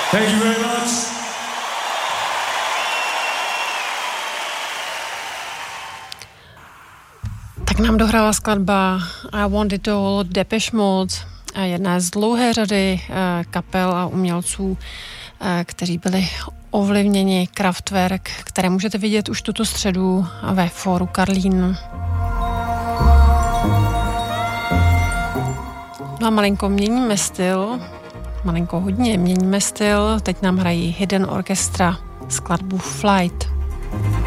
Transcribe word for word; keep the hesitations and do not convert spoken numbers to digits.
Thank you very much. Tak nám dohrála skladba I Want It All, Depeche Mode, jedna z dlouhé řady kapel a umělců, kteří byli ovlivněni Kraftwerk, které můžete vidět už tuto středu ve Fóru Karlín. No a malinko měníme styl, malinko hodně měníme styl, teď nám hrají Hidden Orchestra skladbu Flight.